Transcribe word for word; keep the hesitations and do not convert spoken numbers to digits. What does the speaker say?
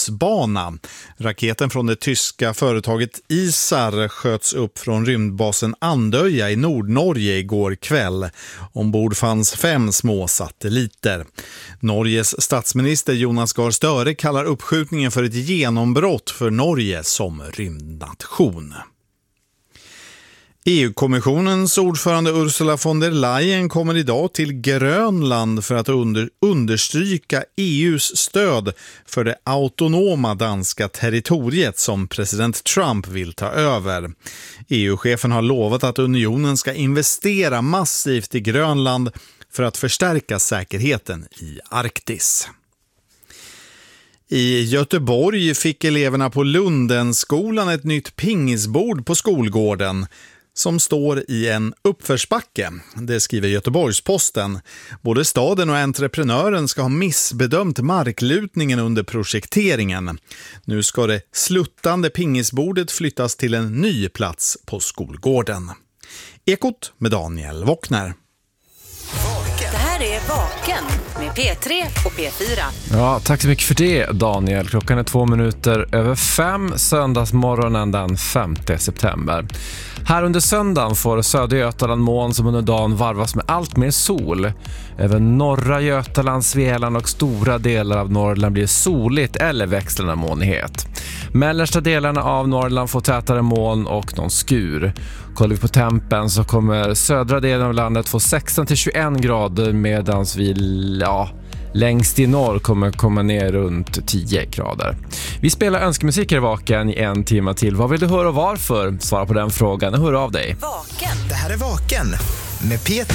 omloppsbana. Raketen från det tyska företaget ISAR sköts upp från rymdbasen Andøya i Nordnorge igår kväll. Ombord fanns fem små satelliter. Norges statsminister Jonas Gahr Støre kallar uppskjutningen för ett genombrott för Norge som rymdnation. E U-kommissionens ordförande Ursula von der Leyen kommer idag till Grönland för att under, understryka E U:s stöd för det autonoma danska territoriet som president Trump vill ta över. E U-chefen har lovat att unionen ska investera massivt i Grönland för att förstärka säkerheten i Arktis. I Göteborg fick eleverna på Lundenskolan ett nytt pingisbord på skolgården som står i en uppförsbacke. Det skriver Göteborgs-Posten. Både staden och entreprenören ska ha missbedömt marklutningen under projekteringen. Nu ska det sluttande pingisbordet flyttas till en ny plats på skolgården. Ekot med Daniel Wockner. Det här är Vaken med P tre och P fyra. Ja, tack så mycket för det, Daniel. Klockan är två minuter över fem, söndagsmorgonen den femte september. Här under söndagen får södra Götaland moln som under dagen varvas med allt mer sol. Även norra Götaland, Svealand och stora delar av Norrland blir soligt eller växlande molnighet. Mellersta delarna av Norrland får tätare moln och någon skur. Kollar vi på tempen så kommer södra delen av landet få sexton till tjugoett grader medan vi ja, längst i norr kommer komma ner runt tio grader. Vi spelar önskemusik i Vaken i en timme till. Vad vill du höra och varför? Svara på den frågan och hör av dig. Vaken. Det här är Vaken med P tre.